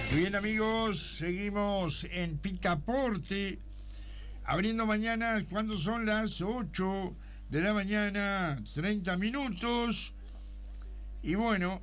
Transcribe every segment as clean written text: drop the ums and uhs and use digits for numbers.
Bien, amigos, seguimos en Picaporte, abriendo mañana cuando son las 8 de la mañana, 30 minutos. Y bueno,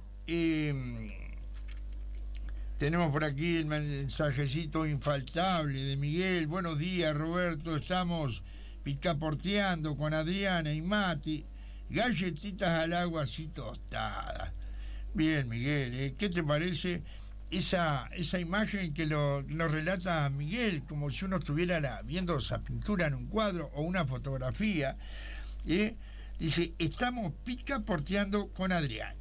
tenemos por aquí el mensajecito infaltable de Miguel. Buenos días, Roberto, estamos picaporteando con Adriana y Mati, galletitas al agua así tostadas. Bien, Miguel, ¿qué te parece esa imagen que nos relata Miguel, como si uno estuviera viendo esa pintura en un cuadro o una fotografía? Dice, estamos picaporteando con Adriana.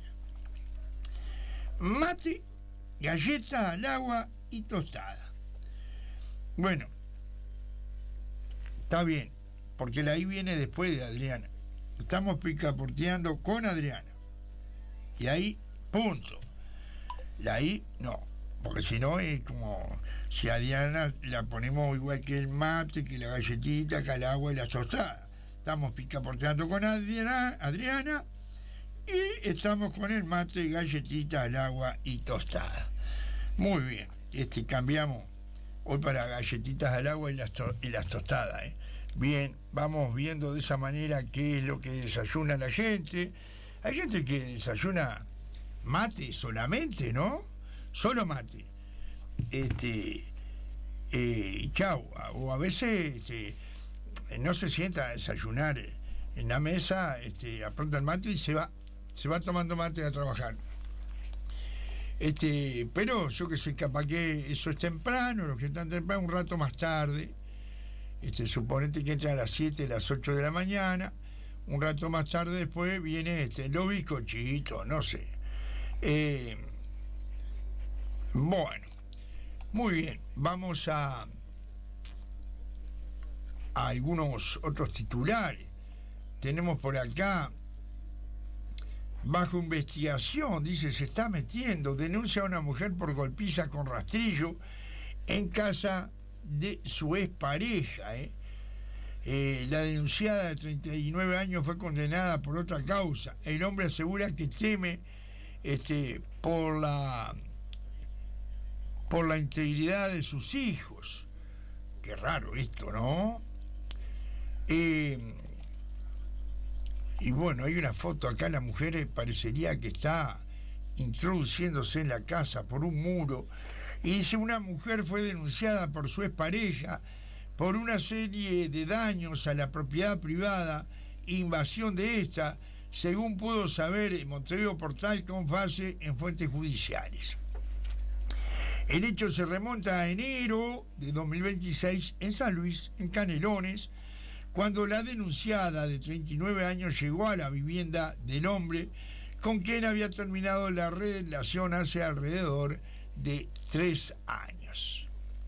Mate, galleta al agua y tostada. Bueno, está bien, porque la I viene después de Adriana. Estamos picaporteando con Adriana. Y ahí, punto. La I, no, porque si no es como si a Adriana la ponemos igual que el mate, que la galletita, que el agua y la tostada. Estamos picaporteando con Adriana y estamos con el mate, galletita, el agua y tostada. Muy bien, cambiamos hoy para galletitas al agua y las tostadas. Bien, vamos viendo de esa manera qué es lo que desayuna la gente. Hay gente que desayuna mate solamente, ¿no? Solo mate. Chau. O a veces no se sienta a desayunar en la mesa, apronta el mate y se va tomando mate a trabajar. Pero yo que sé, capaz que eso es temprano, los que están temprano, un rato más tarde. Suponete que entra a las 7, las 8 de la mañana, un rato más tarde después viene los bizcochitos, no sé. Bueno, muy bien, vamos a algunos otros titulares. Tenemos por acá, bajo investigación, dice, se está metiendo, denuncia a una mujer por golpiza con rastrillo en casa de su expareja. La denunciada de 39 años fue condenada por otra causa. El hombre asegura que teme por la integridad de sus hijos. Qué raro esto, ¿no? Y bueno, hay una foto acá, la mujer parecería que está introduciéndose en la casa por un muro, y dice, una mujer fue denunciada por su expareja por una serie de daños a la propiedad privada, invasión de esta, según pudo saber Montevideo Portal con base en fuentes judiciales. El hecho se remonta a enero de 2026 en San Luis, en Canelones, cuando la denunciada de 39 años llegó a la vivienda del hombre con quien había terminado la relación hace alrededor de 3 años.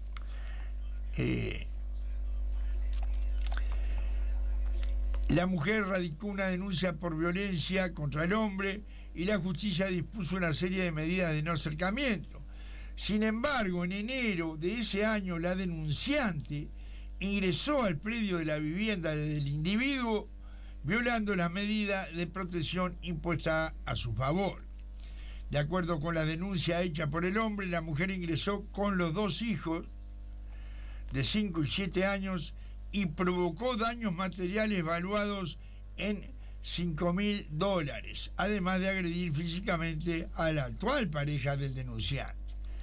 La mujer radicó una denuncia por violencia contra el hombre y la justicia dispuso una serie de medidas de no acercamiento. Sin embargo, en enero de ese año, la denunciante ingresó al predio de la vivienda del individuo, violando la medida de protección impuesta a su favor. De acuerdo con la denuncia hecha por el hombre, la mujer ingresó con los 2 hijos de 5 y 7 años y provocó daños materiales valuados en $5.000, además de agredir físicamente a la actual pareja del denunciante.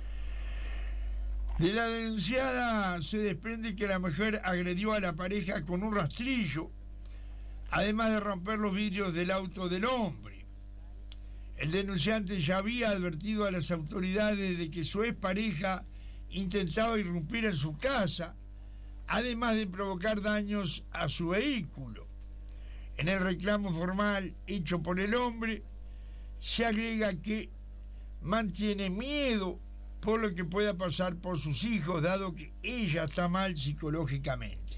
De la denunciada se desprende que la mujer agredió a la pareja con un rastrillo, además de romper los vidrios del auto del hombre. El denunciante ya había advertido a las autoridades de que su expareja intentaba irrumpir en su casa, además de provocar daños a su vehículo. En el reclamo formal hecho por el hombre, se agrega que mantiene miedo por lo que pueda pasar por sus hijos, dado que ella está mal psicológicamente.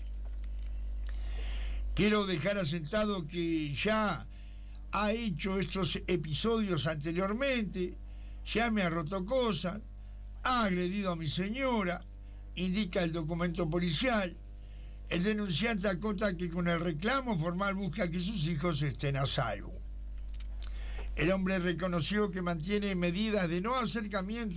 Quiero dejar asentado que ya ha hecho estos episodios anteriormente, ya me ha roto cosas, ha agredido a mi señora, indica el documento policial. El denunciante acota que con el reclamo formal busca que sus hijos estén a salvo. El hombre reconoció que mantiene medidas de no acercamiento